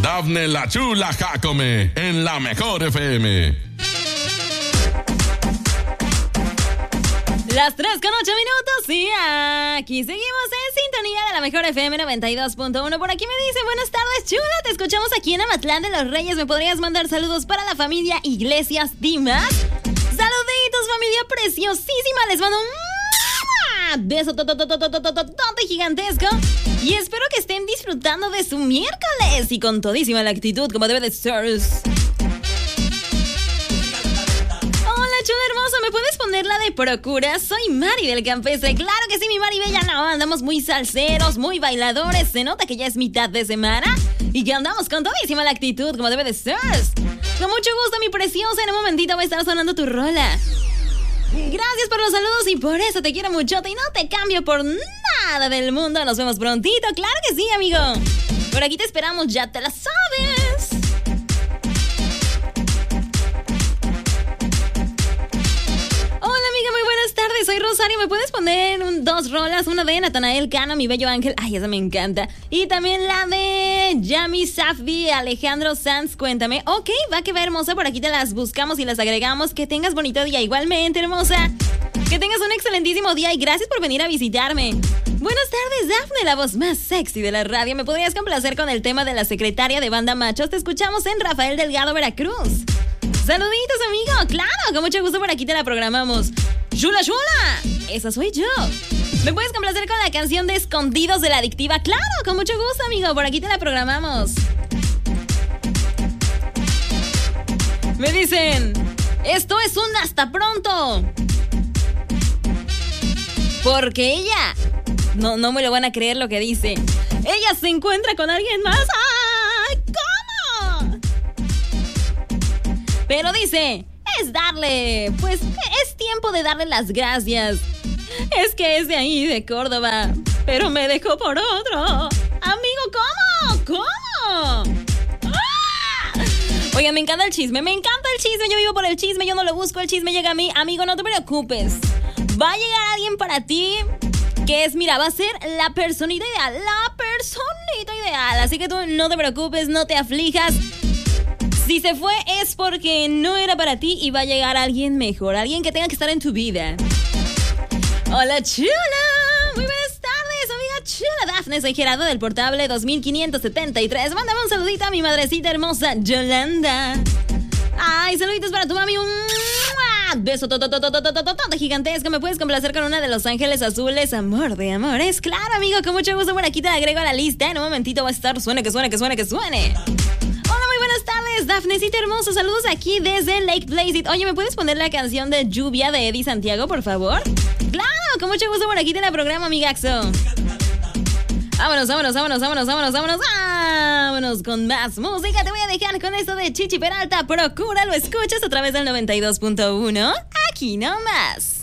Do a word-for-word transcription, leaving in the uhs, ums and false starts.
Dafne la Chula Jacome en la Mejor F M. Las tres con ocho minutos y aquí seguimos en sintonía de la Mejor F M noventa y dos punto uno. Por aquí me dicen, buenas tardes, chula, te escuchamos aquí en Amatlán de los Reyes. ¿Me podrías mandar saludos para la familia Iglesias Dimas? Saluditos, familia preciosísima, les mando un beso gigantesco y espero que estén disfrutando de su miércoles y con todísima la actitud como debe de ser. Chula hermosa, ¿me puedes poner la de Procura? Soy Mari del Campestre. Claro que sí, mi Mari Bella. No, andamos muy salseros, muy bailadores. Se nota que ya es mitad de semana y que andamos con todísima la actitud, como debe de ser. Con mucho gusto, mi preciosa. En un momentito va a estar sonando tu rola. Gracias por los saludos y por eso te quiero muchote y no te cambio por nada del mundo. Nos vemos prontito. Claro que sí, amigo. Por aquí te esperamos, ya te la sabes. Muy buenas tardes, soy Rosario. ¿Me puedes poner un, dos rolas? Una de Natanael Cano, Mi Bello Ángel. Ay, esa me encanta. Y también la de Yami Safdi, Alejandro Sanz, Cuéntame. Ok, va que va, hermosa. Por aquí te las buscamos y las agregamos. Que tengas bonito día igualmente, hermosa. Que tengas un excelentísimo día y gracias por venir a visitarme. Buenas tardes, Dafne, la voz más sexy de la radio. ¿Me podrías complacer con el tema de la secretaria de Banda Machos? Te escuchamos en Rafael Delgado, Veracruz. Saluditos, amigo. Claro, con mucho gusto por aquí te la programamos. ¡Chula, chula! Esa soy yo. ¿Me puedes complacer con la canción de Escondidos de la Adictiva? Claro, con mucho gusto, amigo. Por aquí te la programamos. Me dicen, esto es un hasta pronto. Porque ella... No, no me lo van a creer lo que dice. Ella se encuentra con alguien más. ¡Ay, cómo! Pero dice... Es darle, pues es tiempo de darle las gracias. Es que es de ahí, de Córdoba, pero me dejó por otro. Amigo, ¿cómo? ¿Cómo? ¡Ah! Oigan, me encanta el chisme, me encanta el chisme. Yo vivo por el chisme, yo no lo busco, el chisme llega a mí. Amigo, no te preocupes. Va a llegar alguien para ti que es, mira, va a ser la personita ideal, la personita ideal. Así que tú no te preocupes, no te aflijas. Si se fue es porque no era para ti y va a llegar alguien mejor, alguien que tenga que estar en tu vida. Hola, chula. Muy buenas tardes, amiga chula. Dafne, soy Gerardo del Portable dos mil quinientos setenta y tres. Mándame un saludito a mi madrecita hermosa, Yolanda. Ay, saluditos para tu mami. Un beso gigantesco. ¿Me puedes complacer con una de Los Ángeles Azules? Amor de amores. Claro, amigo, con mucho gusto por aquí te la agrego a la lista. En un momentito va a estar, suene, que suene, que suene, que suene. Buenas tardes, Dafnecita hermosa, saludos aquí desde Lake Placid. Oye, ¿me puedes poner la canción de Lluvia de Eddie Santiago, por favor? Claro, con mucho gusto por aquí te la programa, amigaxo. Vámonos, vámonos, vámonos, vámonos, vámonos, vámonos, vámonos con más música. Te voy a dejar con esto de Chichi Peralta. Procura, lo escuchas a través del noventa y dos punto uno. Aquí nomás.